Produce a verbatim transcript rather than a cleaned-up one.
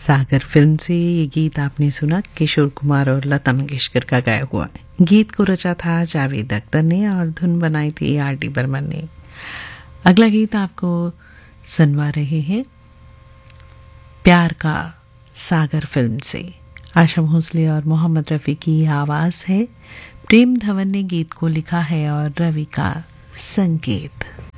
सागर film से ये गीत आपने सुना, किशोर कुमार और लता मंगेशकर का गाया हुआ। गीत को रचा था जावेद अख्तर ने और धुन बनाई थी आर डी बर्मन ने। अगला गीत आपको सुनवा रहे हैं प्यार का सागर फिल्म से। आशा भोसले और मोहम्मद रफ़ी की आवाज़ है। प्रेम धवन ने गीत को लिखा है और रवि का संगीत।